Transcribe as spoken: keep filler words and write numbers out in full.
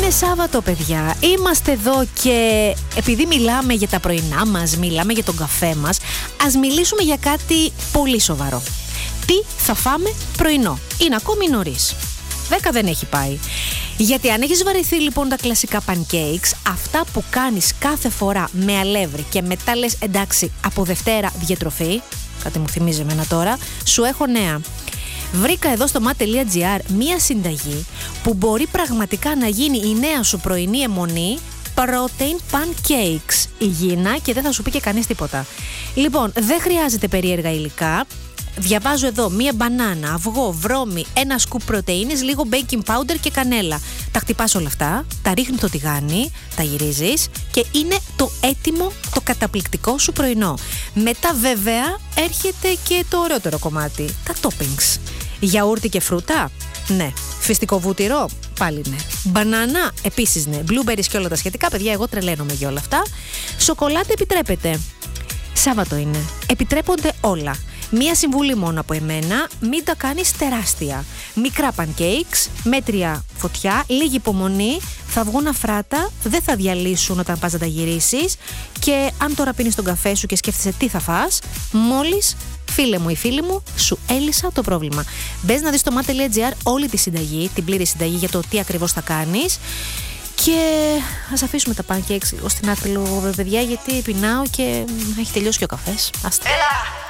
Είναι Σάββατο, παιδιά. Είμαστε εδώ και επειδή μιλάμε για τα πρωινά μας, μιλάμε για τον καφέ μας, ας μιλήσουμε για κάτι πολύ σοβαρό. Τι θα φάμε πρωινό? Είναι ακόμη νωρίς. Δέκα δεν έχει πάει. Γιατί αν έχεις βαρεθεί λοιπόν τα κλασικά pancakes, αυτά που κάνεις κάθε φορά με αλεύρι και μετά λες εντάξει από Δευτέρα διατροφή, κάτι μου θυμίζει εμένα τώρα, σου έχω νέα. Βρήκα εδώ στο mat.gr μία συνταγή που μπορεί πραγματικά να γίνει η νέα σου πρωινή αιμονή, protein pancakes. Υγιεινά και δεν θα σου πει και κανείς τίποτα. Λοιπόν, δεν χρειάζεται περίεργα υλικά. Διαβάζω εδώ μία μπανάνα, αυγό, βρώμη, ένα σκουπ πρωτεΐνης, λίγο baking powder και κανέλα. Τα χτυπάς όλα αυτά, τα ρίχνεις στο τηγάνι, τα γυρίζεις και είναι το έτοιμο, το καταπληκτικό σου πρωινό. Μετά βέβαια έρχεται και το ωραιότερο κομμάτι, τα toppings. Γιαούρτι και φρούτα, ναι. Φυστικό βούτυρο, πάλι ναι. Μπανάνα, επίσης ναι. Blueberries και όλα τα σχετικά, παιδιά, εγώ τρελαίνομαι για όλα αυτά. Σοκολάτα επιτρέπεται. Σάββατο είναι. Επιτρέπονται όλα. Μία συμβουλή μόνο από εμένα, μην τα κάνεις τεράστια. Μικρά pancakes, μέτρια φωτιά, λίγη υπομονή, θα βγουν αφράτα, δεν θα διαλύσουν όταν πας να τα γυρίσεις και αν τώρα πίνεις τον καφέ σου και σκέφτεσαι τι θα φας, μόλις, φίλε μου ή φίλη μου, σου έλυσα το πρόβλημα. Μπες να δεις στο mat.gr όλη τη συνταγή, την πλήρη συνταγή για το τι ακριβώς θα κάνεις. Και ας αφήσουμε τα pancakes λίγο στην άκρη λίγο, παιδιά, γιατί πεινάω και έχει τελειώσει και ο καφές. Άστε.